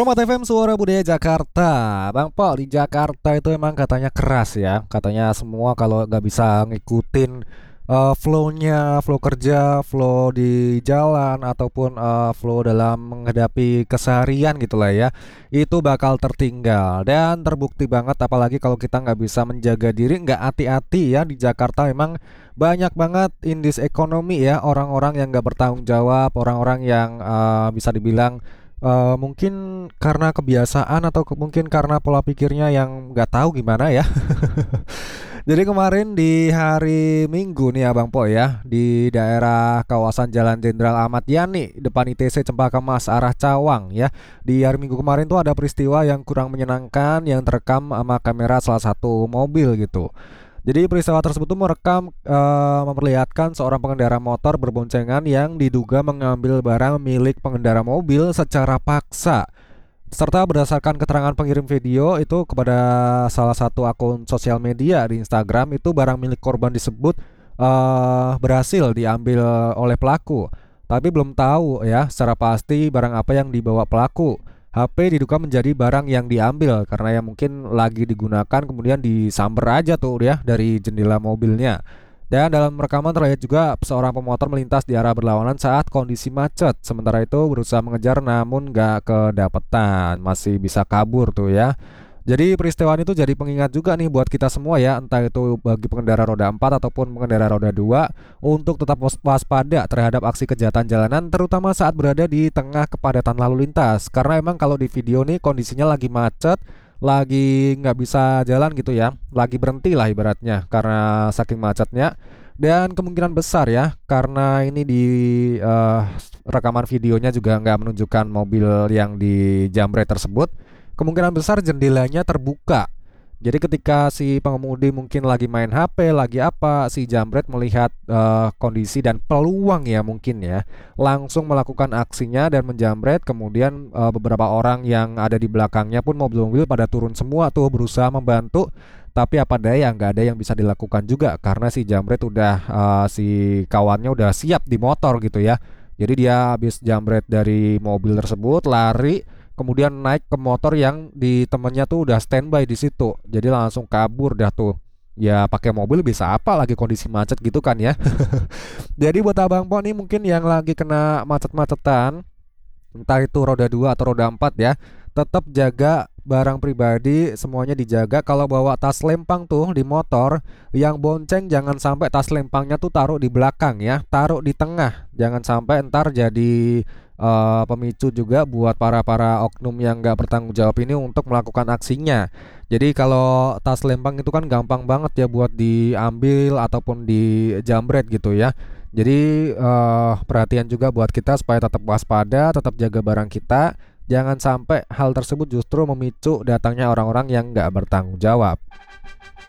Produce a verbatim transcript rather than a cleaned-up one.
Promo T V M Suara Budaya Jakarta. Bang Po, di Jakarta itu emang katanya keras ya. Katanya semua kalau nggak bisa ngikutin eh, flow-nya, flow kerja, flow di jalan ataupun eh, flow dalam menghadapi keseharian gitulah ya, itu bakal tertinggal. Dan terbukti banget apalagi kalau kita nggak bisa menjaga diri, nggak hati-hati ya, di Jakarta emang banyak banget indis ekonomi ya, orang-orang yang nggak bertanggung jawab, orang-orang yang eh, bisa dibilang Eh, mungkin karena kebiasaan atau ke- mungkin karena pola pikirnya yang nggak tahu gimana ya. Jadi kemarin di hari Minggu nih Abang Po ya, di daerah kawasan Jalan Jenderal Ahmad Yani depan I T C Cempaka Mas arah Cawang ya. Di hari Minggu kemarin tuh ada peristiwa yang kurang menyenangkan yang terekam sama kamera salah satu mobil gitu. Jadi peristiwa tersebut tuh merekam eh, memperlihatkan seorang pengendara motor berboncengan yang diduga mengambil barang milik pengendara mobil secara paksa. Serta berdasarkan keterangan pengirim video itu kepada salah satu akun sosial media di Instagram, itu barang milik korban disebut eh, berhasil diambil oleh pelaku. Tapi belum tahu ya secara pasti barang apa yang dibawa pelaku. H P diduga menjadi barang yang diambil karena yang mungkin lagi digunakan kemudian disamber aja tuh ya dari jendela mobilnya. Dan dalam rekaman terlihat juga seorang pemotor melintas di arah berlawanan saat kondisi macet. Sementara itu berusaha mengejar namun gak kedapetan, masih bisa kabur tuh ya. Jadi peristiwa itu jadi pengingat juga nih buat kita semua ya, entah itu bagi pengendara roda empat ataupun pengendara roda dua, untuk tetap was- waspada terhadap aksi kejahatan jalanan terutama saat berada di tengah kepadatan lalu lintas. Karena emang kalau di video nih kondisinya lagi macet, lagi nggak bisa jalan gitu ya, lagi berhenti lah ibaratnya karena saking macetnya. Dan kemungkinan besar ya, karena ini di eh, rekaman videonya juga nggak menunjukkan mobil yang dijamret tersebut, kemungkinan besar jendelanya terbuka. Jadi ketika si pengemudi mungkin lagi main H P, lagi apa, si jambret melihat eh, kondisi dan peluang ya mungkin ya, langsung melakukan aksinya dan menjambret. Kemudian eh, beberapa orang yang ada di belakangnya pun mobil-mobil pada turun semua tuh berusaha membantu. Tapi apa daya nggak ada yang bisa dilakukan juga karena si jambret udah eh, si kawannya udah siap di motor gitu ya. Jadi dia habis jambret dari mobil tersebut lari, kemudian naik ke motor yang di temennya tuh udah standby di situ. Jadi langsung kabur dah tuh. Ya pakai mobil bisa apa lagi kondisi macet gitu kan ya. Jadi buat Abang Po nih mungkin yang lagi kena macet-macetan, entah itu roda dua atau roda empat ya, tetap jaga barang pribadi, semuanya dijaga. Kalau bawa tas lempang tuh di motor, yang bonceng jangan sampai tas lempangnya tuh taruh di belakang ya, taruh di tengah. Jangan sampai ntar jadi eh, pemicu juga buat para-para oknum yang nggak bertanggung jawab ini untuk melakukan aksinya. Jadi kalau tas lempang itu kan gampang banget ya buat diambil ataupun dijamret gitu ya. Jadi eh, perhatian juga buat kita supaya tetap waspada, tetap jaga barang kita. Jangan sampai hal tersebut justru memicu datangnya orang-orang yang nggak bertanggung jawab.